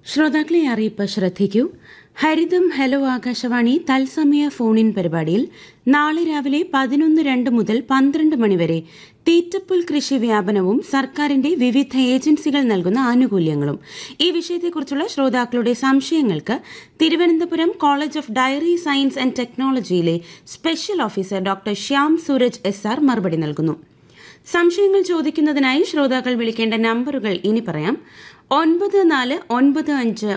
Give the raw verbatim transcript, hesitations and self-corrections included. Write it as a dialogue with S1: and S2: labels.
S1: ശ്രോതാക്കളെ അറിയിപ്പ് ശ്രദ്ധിക്കൂ. ഹരിതം ഹലോ ആകാശവാണി തത്സമയ ഫോണിൻ പരിപാടിയിൽ നാളെ രാവിലെ പതിനൊന്ന് രണ്ട് മുതൽ പന്ത്രണ്ട് മണിവരെ തീറ്റപ്പുൽ കൃഷി വ്യാപനവും സർക്കാരിന്റെ വിവിധ ഏജൻസികൾ നൽകുന്ന ആനുകൂല്യങ്ങളും ഈ വിഷയത്തെക്കുറിച്ചുള്ള ശ്രോതാക്കളുടെ സംശയങ്ങൾക്ക് Thiruvananthapuram college of dairy science and ടെക്നോളജിയിലെ special officer doctor Shyam Sooraj S R മറുപടി നൽകുന്നു. സംശയങ്ങൾ ചോദിക്കുന്നതിനായി ശ്രോതാക്കൾ വിളിക്കേണ്ട നമ്പറുകൾ ഇനി പറയാം. ഒൻപത് നാല് ഒൻപത് അഞ്ച്